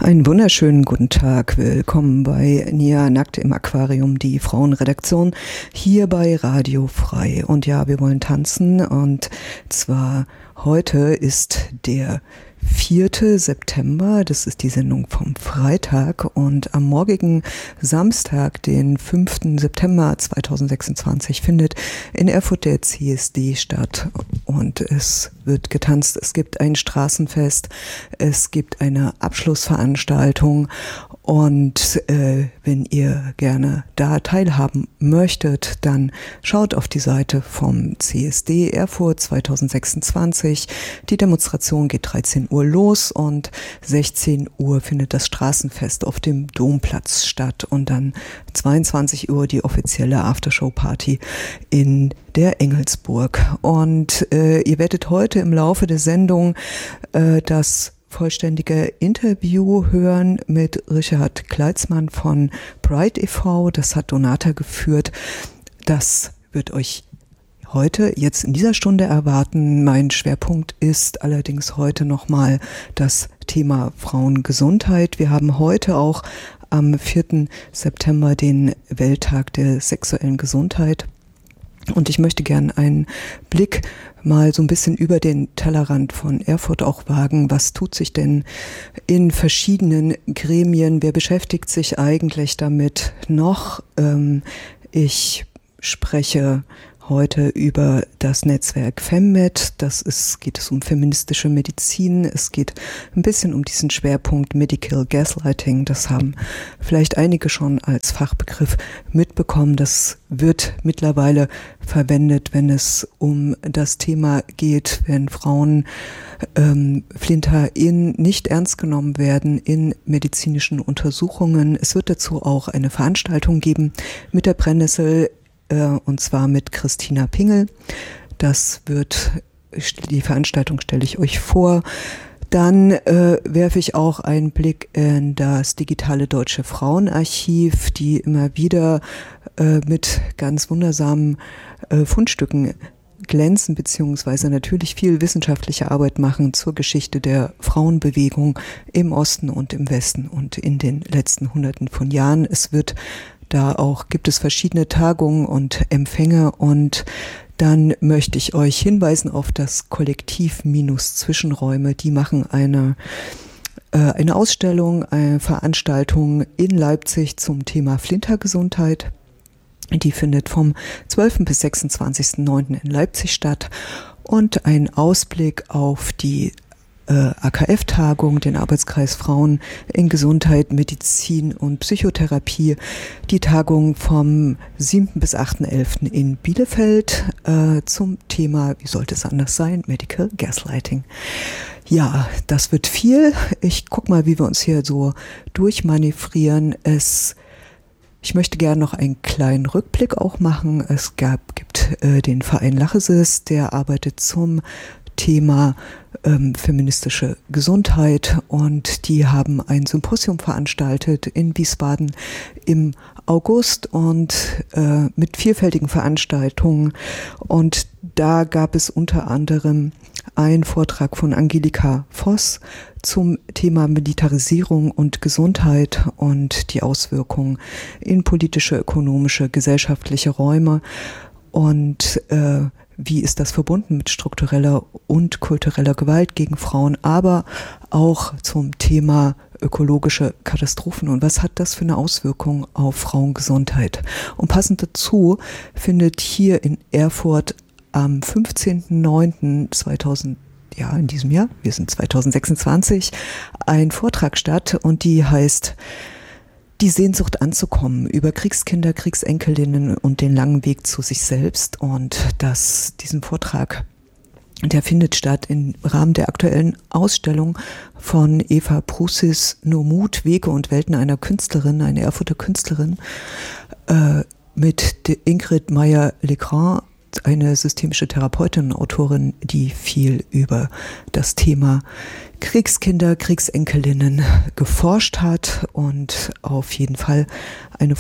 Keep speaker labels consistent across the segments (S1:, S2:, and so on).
S1: Einen wunderschönen guten Tag. Willkommen bei Nia Nackt im Aquarium, die Frauenredaktion, hier bei Radio Frei. Und ja, wir wollen tanzen, und zwar heute ist der 4. September, das ist die Sendung vom Freitag, und am morgigen Samstag, den 5. September 2026, findet in Erfurt der CSD statt und es wird getanzt. Es gibt ein Straßenfest, es gibt eine Abschlussveranstaltung, und wenn ihr gerne da teilhaben möchtet, dann schaut auf die Seite vom CSD Erfurt 2026. Die Demonstration geht 13 Uhr los und 16 Uhr findet das Straßenfest auf dem Domplatz statt und dann 22 Uhr die offizielle Aftershow-Party in der Engelsburg. Und ihr werdet heute im Laufe der Sendung das vollständige Interview hören mit Richard Kleitzmann von Pride e.V. Das hat Donata geführt. Das wird euch heute, jetzt in dieser Stunde erwarten. Mein Schwerpunkt ist allerdings heute nochmal das Thema Frauengesundheit. Wir haben heute auch am 4. September den Welttag der sexuellen Gesundheit. Und ich möchte gern einen Blick mal so ein bisschen über den Tellerrand von Erfurt auch wagen. Was tut sich denn in verschiedenen Gremien? Wer beschäftigt sich eigentlich damit noch? Ich spreche heute über das Netzwerk FemMed. Geht es um feministische Medizin. Es geht ein bisschen um diesen Schwerpunkt Medical Gaslighting. Das haben vielleicht einige schon als Fachbegriff mitbekommen. Das wird mittlerweile verwendet, wenn es um das Thema geht, wenn Frauen FlinterInnen nicht ernst genommen werden in medizinischen Untersuchungen. Es wird dazu auch eine Veranstaltung geben mit der Brennnessel, und zwar mit Christina Pingel. Die Veranstaltung stelle ich euch vor. Dann werfe ich auch einen Blick in das digitale Deutsche Frauenarchiv, die immer wieder mit ganz wundersamen Fundstücken glänzen, beziehungsweise natürlich viel wissenschaftliche Arbeit machen zur Geschichte der Frauenbewegung im Osten und im Westen und in den letzten Hunderten von Jahren. Gibt es verschiedene Tagungen und Empfänge, und dann möchte ich euch hinweisen auf das Kollektiv Minus Zwischenräume. Die machen eine Ausstellung, eine Veranstaltung in Leipzig zum Thema Flintergesundheit. Die findet vom 12. bis 26.09. in Leipzig statt, und ein Ausblick auf die AKF-Tagung, den Arbeitskreis Frauen in Gesundheit, Medizin und Psychotherapie. Die Tagung vom 7. bis 8.11. in Bielefeld zum Thema, wie sollte es anders sein, Medical Gaslighting. Ja, das wird viel. Ich guck mal, wie wir uns hier so durchmanövrieren. Ich möchte gerne noch einen kleinen Rückblick auch machen. Es gibt den Verein Lachesis, der arbeitet zum Thema feministische Gesundheit, und die haben ein Symposium veranstaltet in Wiesbaden im August und mit vielfältigen Veranstaltungen, und da gab es unter anderem einen Vortrag von Angelika Voss zum Thema Militarisierung und Gesundheit und die Auswirkungen in politische, ökonomische, gesellschaftliche Räume, und wie ist das verbunden mit struktureller und kultureller Gewalt gegen Frauen, aber auch zum Thema ökologische Katastrophen und was hat das für eine Auswirkung auf Frauengesundheit. Und passend dazu findet hier in Erfurt am 15.09.2000, ja, in diesem Jahr, wir sind 2026, ein Vortrag statt, und die heißt Die Sehnsucht anzukommen, über Kriegskinder, Kriegsenkelinnen und den langen Weg zu sich selbst. Und diesen Vortrag, der findet statt im Rahmen der aktuellen Ausstellung von Eva Prusis Nur Mut, Wege und Welten einer Künstlerin, eine Erfurter Künstlerin, mit Ingrid Meyer-Legrand, eine systemische Therapeutin und Autorin, die viel über das Thema Kriegskinder, Kriegsenkelinnen geforscht hat, und auf jeden Fall eine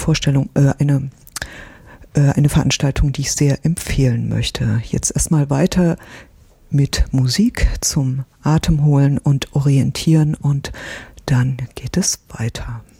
S1: Veranstaltung, die ich sehr empfehlen möchte. Jetzt erstmal weiter mit Musik zum Atemholen und Orientieren, und dann geht es weiter.